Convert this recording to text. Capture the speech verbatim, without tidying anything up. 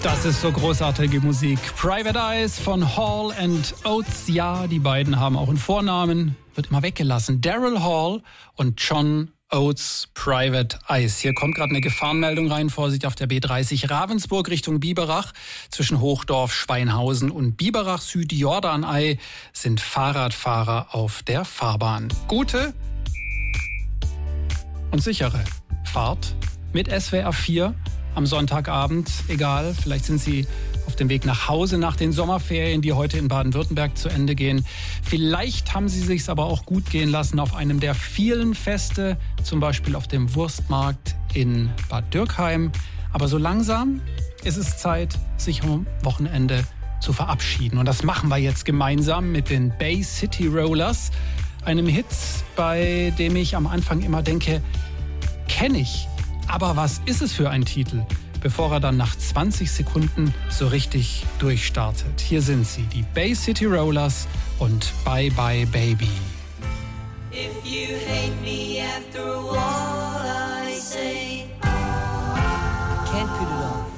Das ist so großartige Musik. Private Eyes von Hall and Oates. Ja, die beiden haben auch einen Vornamen. Wird immer weggelassen. Daryl Hall und John Oates, Private Eyes. Hier kommt gerade eine Gefahrenmeldung rein. Vorsicht auf der B dreißig Ravensburg Richtung Biberach. Zwischen Hochdorf, Schweinhausen und Biberach Südjordanei sind Fahrradfahrer auf der Fahrbahn. Gute und sichere Fahrt mit S W R vier. Am Sonntagabend, egal, vielleicht sind Sie auf dem Weg nach Hause nach den Sommerferien, die heute in Baden-Württemberg zu Ende gehen. Vielleicht haben Sie sich's aber auch gut gehen lassen auf einem der vielen Feste, zum Beispiel auf dem Wurstmarkt in Bad Dürkheim. Aber so langsam ist es Zeit, sich am Wochenende zu verabschieden. Und das machen wir jetzt gemeinsam mit den Bay City Rollers, einem Hit, bei dem ich am Anfang immer denke, kenne ich. Aber was ist es für ein Titel, bevor er dann nach zwanzig Sekunden so richtig durchstartet? Hier sind sie, die Bay City Rollers und Bye Bye Baby. If you hate me after a while